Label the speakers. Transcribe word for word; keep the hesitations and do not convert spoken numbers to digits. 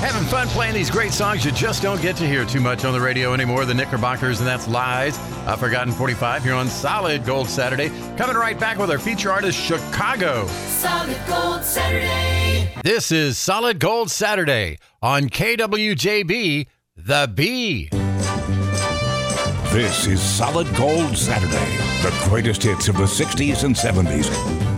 Speaker 1: Having fun playing these great songs you just don't get to hear too much on the radio anymore. The Knickerbockers, and that's Lies. A Forgotten forty-five here on Solid Gold Saturday. Coming right back with our feature artist, Chicago.
Speaker 2: Solid Gold Saturday.
Speaker 1: This is Solid Gold Saturday on K W J B, The Bee.
Speaker 3: This is Solid Gold Saturday. The greatest hits of the sixties and seventies.